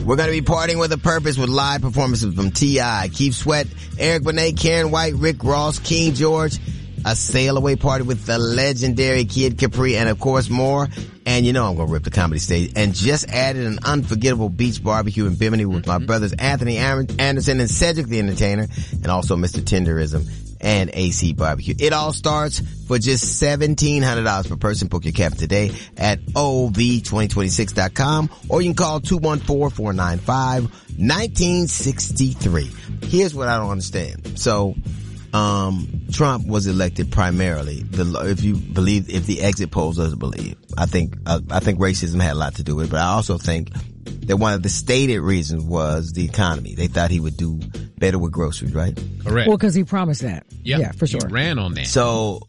We're going to be partying with a purpose with live performances from T.I., Keith Sweat, Eric Benet, Karen White, Rick Ross, King George, a sail-away party with the legendary Kid Capri, and of course more. And you know I'm going to rip the comedy stage. And just added an unforgettable beach barbecue in Bimini with my brothers Anthony Anderson and Cedric the Entertainer, and also Mr. Tenderism and AC Barbecue. It all starts for just $1,700 per person. Book your cabin today at OV2026.com, or you can call 214-495-1963. Here's what I don't understand. So, Trump was elected primarily, if the exit polls doesn't believe. I think racism had a lot to do with it, but I also think that one of the stated reasons was the economy. They thought he would do better with groceries, right? Correct. Well, because he promised that. Yep. Yeah, for sure. He ran on that. So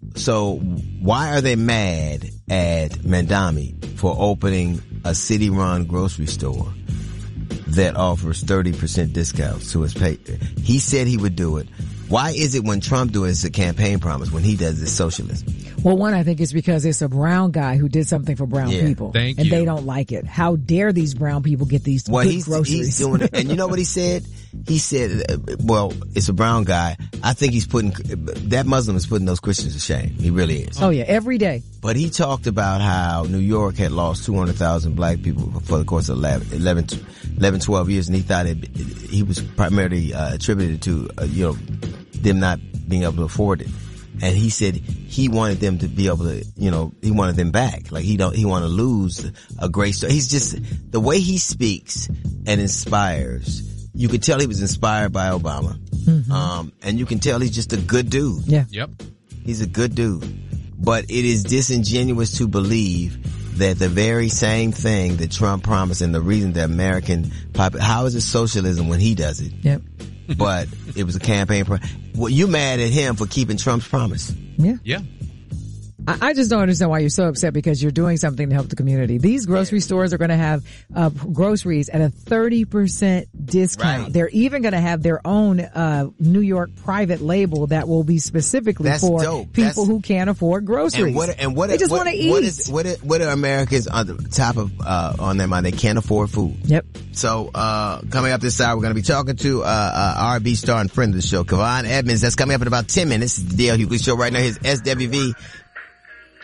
why are they mad at Mandami for opening a city-run grocery store that offers 30% discounts to his pay? He said he would do it. Why is it when Trump do it, it's a campaign promise? When he does, it's socialism? Well, one, I think it's because it's a brown guy who did something for brown people. Thank and you. They don't like it. How dare these brown people get these good groceries? He's doing it. And you know what he said? He said, well, it's a brown guy. I think that Muslim is putting those Christians to shame. He really is. Oh yeah, every day. But he talked about how New York had lost 200,000 black people for the course of 11, 12 years, and he thought he was primarily attributed to, them not being able to afford it. And he said he wanted them to be able to, he wanted them back. Like he want to lose a great story. He's just, the way he speaks and inspires, you could tell he was inspired by Obama. Mm-hmm. And you can tell he's just a good dude. Yeah. Yep. He's a good dude. But it is disingenuous to believe that the very same thing that Trump promised, and the reason the American how is it socialism when he does it? Yep. But it was a campaign. Well, you mad at him for keeping Trump's promise? Yeah. Yeah. I just don't understand why you're so upset, because you're doing something to help the community. These grocery stores are going to have groceries at a 30% discount. Right. They're even going to have their own New York private label that will be specifically for dope. people who can't afford groceries. They just want to eat. What are Americans on the top of on their mind? They can't afford food. Yep. So coming up this hour, we're going to be talking to R&B star and friend of the show, Kevon Edmonds. That's coming up in about 10 minutes. It's the D.L. Hughley Show right now. Here's SWV